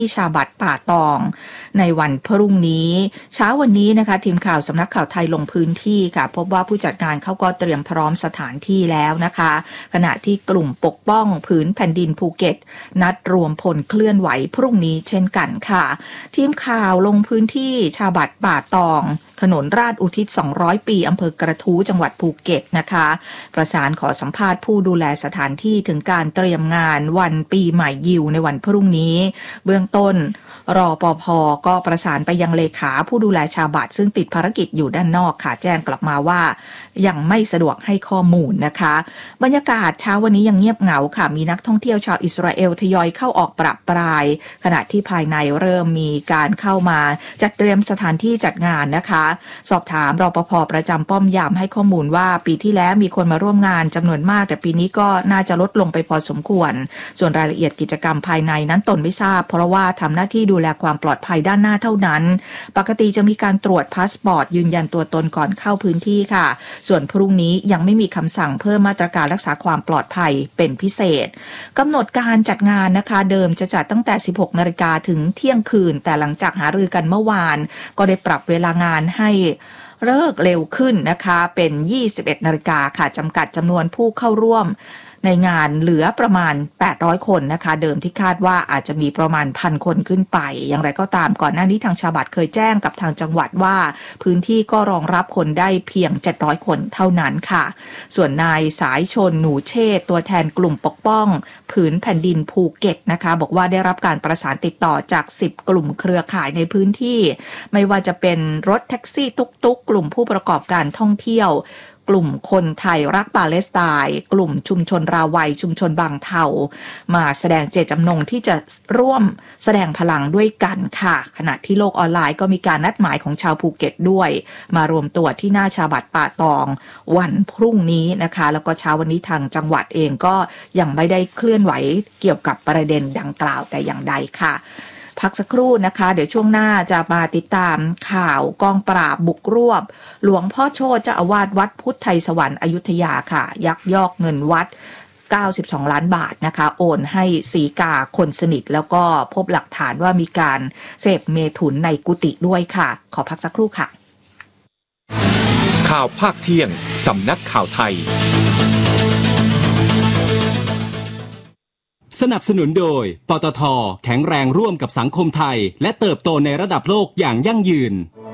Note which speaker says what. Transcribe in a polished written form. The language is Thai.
Speaker 1: ชาบัดป่าตองในวันพรุ่งนี้เช้าวันนี้นะคะทีมข่าวสำนักข่าวไทยลงพื้นที่ค่ะพบว่าผู้จัดงานเขาก็เตรียมพร้อมสถานที่แล้วนะคะขณะที่กลุ่มปกป้องผืนแผ่นดินภูเก็ตนัดรวมพลเคลื่อนไหวพรุ่งนี้เช่นกันค่ะทีมข่าวลงพื้นที่ชาบัดป่าตองถนนราชอุทิศ200ปีอำเภอกระทู้จังหวัดภูเก็ตนะคะประสานขอสัมภาษณ์ผู้ดูแลสถานที่ถึงการเตรียมงานวันปีใหม่ยิวในวันพรุ่งนี้เบื้องต้นรปภ.ก็ประสานไปยังเลขาผู้ดูแลชาบัดซึ่งติดภารกิจอยู่ด้านนอกค่ะแจ้งกลับมาว่ายังไม่สะดวกให้ข้อมูลนะคะบรรยากาศเช้าวันนี้ยังเงียบเหงาค่ะมีนักท่องเที่ยวชาวอิสราเอลทยอยเข้าออกประปรายขณะที่ภายในเริ่มมีการเข้ามาจัดเตรียมสถานที่จัดงานนะคะสอบถามรปภ.ประจำป้อมยามให้ข้อมูลว่าปีที่แล้วมีคนมาร่วมงานจำนวนมากแต่ปีนี้ก็น่าจะลดลงไปพอสมควรส่วนรายละเอียดกิจกรรมภายในนั้นตนไม่ทราบเพราะว่าทำหน้าที่ดูแลความปลอดภัยด้านหน้าเท่านั้นปกติจะมีการตรวจพาสปอร์ตยืนยันตัวตนก่อนเข้าพื้นที่ค่ะส่วนพรุ่งนี้ยังไม่มีคำสั่งเพิ่มมาตรการรักษาความปลอดภัยเป็นพิเศษกำหนดการจัดงานนะคะเดิมจะจัดตั้งแต่ 16 นาฬิกาถึงเที่ยงคืนแต่หลังจากหารือกันเมื่อวานก็ได้ปรับเวลางานให้เลิกเร็วขึ้นนะคะเป็น 21 นาฬิกาค่ะจำกัดจำนวนผู้เข้าร่วมในงานเหลือประมาณ800คนนะคะเดิมที่คาดว่าอาจจะมีประมาณ 1,000 คนขึ้นไปอย่างไรก็ตามก่อนหน้านี้ทางชาบัดเคยแจ้งกับทางจังหวัดว่าพื้นที่ก็รองรับคนได้เพียง700คนเท่านั้นค่ะส่วนนายสายชนหนูเชษตัวแทนกลุ่มปกป้องผืนแผ่นดินภูเก็ตนะคะบอกว่าได้รับการประสานติดต่อจาก10กลุ่มเครือข่ายในพื้นที่ไม่ว่าจะเป็นรถแท็กซี่ตุ๊กๆกลุ่มผู้ประกอบการท่องเที่ยวกลุ่มคนไทยรักปาเลสไตน์กลุ่มชุมชนราวัยชุมชนบางเทามาแสดงเจตจำนงที่จะร่วมแสดงพลังด้วยกันค่ะขณะที่โลกออนไลน์ก็มีการนัดหมายของชาวภูเก็ตด้วยมารวมตัวที่หน้าชาบัดป่าตองวันพรุ่งนี้นะคะแล้วก็เช้าวันนี้ทางจังหวัดเองก็ยังไม่ได้เคลื่อนไหวเกี่ยวกับประเด็นดังกล่าวแต่อย่างใดค่ะพักสักครู่นะคะเดี๋ยวช่วงหน้าจะมาติดตามข่าวกองปราบบุกรวบหลวงพ่อโชติเจ้าอาวาสวัดพุทธไทยสวรรค์อยุธยาค่ะยักยอกเงินวัด92ล้านบาทนะคะโอนให้สีกาคนสนิทแล้วก็พบหลักฐานว่ามีการเสพเมถุนในกุฏิด้วยค่ะขอพักสักครู่ค่ะ
Speaker 2: ข่าวภาคเที่ยงสำนักข่าวไทย
Speaker 3: สนับสนุนโดยปตท.แข็งแรงร่วมกับสังคมไทยและเติบโตในระดับโลกอย่างยั่งยืน